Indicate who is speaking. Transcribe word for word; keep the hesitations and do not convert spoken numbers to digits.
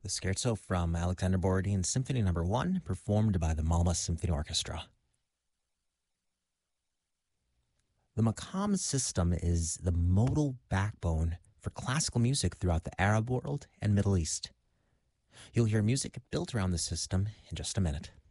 Speaker 1: the scherzo from Alexander Borodin's Symphony Number One, performed by the Malmö Symphony Orchestra. The maqam system is the modal backbone for classical music throughout the Arab world and Middle East. You'll hear music built around the system in just a minute.